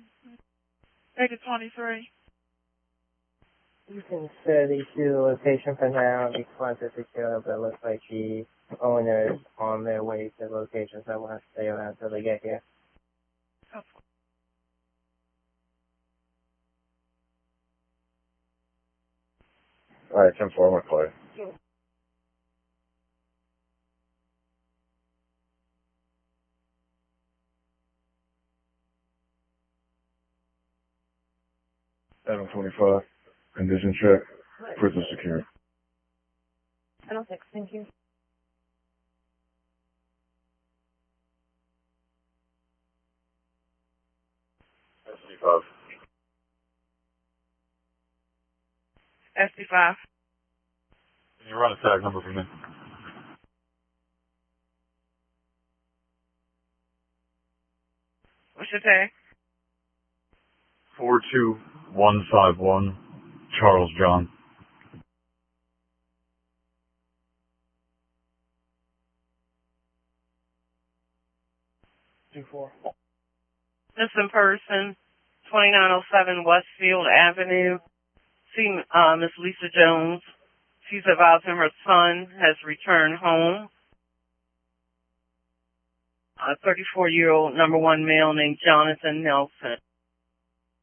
Make it 23. You can study to the location for now and be close to secure, but it looks like the owner's on their way to the location, so I want to stay around until they get here. Alright, 10-4, I'm clear. Sure. 725, condition check, prison secure. 706, thank you. SD5. SD5. Can you run a tag number for me? What's your tag? 42151, Charles John. 2-4. Missing person, 2907 Westfield Avenue. See Miss Lisa Jones. She's advising her son has returned home. A 34-year-old number 1 male named Jonathan Nelson.